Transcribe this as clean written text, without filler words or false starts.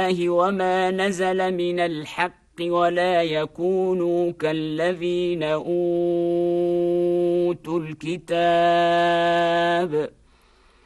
الله وما نزل من الحق ولا يكونوا كالذين أوتوا الكتاب